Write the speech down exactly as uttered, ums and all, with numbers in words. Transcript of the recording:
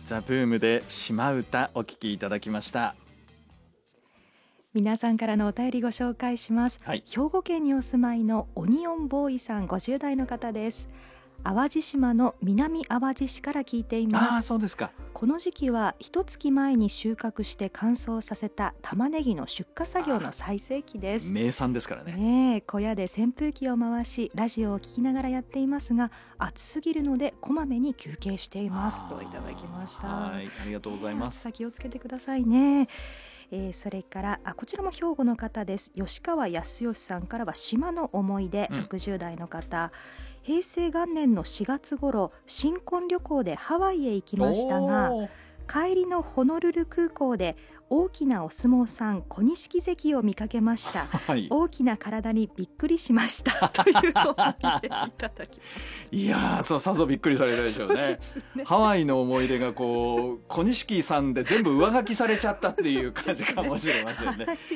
ザ・ブームで島唄お聞きいただきました。 皆さんからのお便りご紹介します、 はい、 兵庫県にお住まいのオニオンボーイさん、ごじゅう代の方です。淡路島の南淡路市から聞いています。 あ、そうですか。 この時期は一月前に収穫して乾燥させた玉ねぎの出荷作業の最盛期です。 名産ですから ね, ね小屋で扇風機を回しラジオを聞きながらやっていますが、暑すぎるのでこまめに休憩していますといただきました。 はい、ありがとうございます。 暑さ気をつけてくださいね。えー、それからあこちらも兵庫の方です。吉川康義さんからは島の思い出、 うん、 ろくじゅう代の方、平成元年のしがつ頃新婚旅行でハワイへ行きましたが、帰りのホノルル空港で大きなお相撲さん小錦関を見かけました、はい、大きな体にびっくりしましたという思い出いただきます。 いやー、そう、さぞびっくりされたでしょう ね, うねハワイの思い出がこう小錦さんで全部上書きされちゃったっていう感じかもしれませんね。